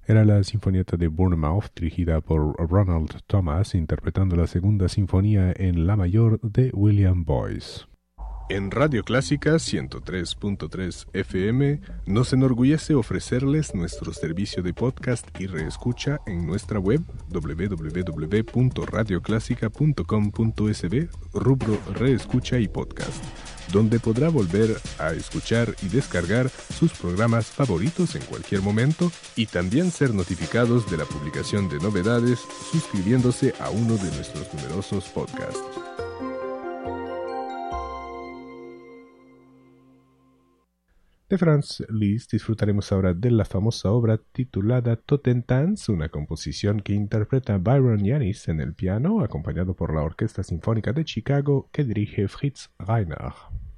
Era la Sinfonietta de Bournemouth, dirigida por Ronald Thomas, interpretando la segunda sinfonía en la mayor de William Boyce. En Radio Clásica 103.3 FM nos enorgullece ofrecerles nuestro servicio de podcast y reescucha en nuestra web www.radioclásica.com.sb, rubro Reescucha y Podcast, donde podrá volver a escuchar y descargar sus programas favoritos en cualquier momento y también ser notificados de la publicación de novedades suscribiéndose a uno de nuestros numerosos podcasts. De Franz Liszt disfrutaremos ahora de la famosa obra titulada Totentanz, una composición que interpreta Byron Yanis en el piano, acompañado por la Orquesta Sinfónica de Chicago que dirige Fritz Reiner.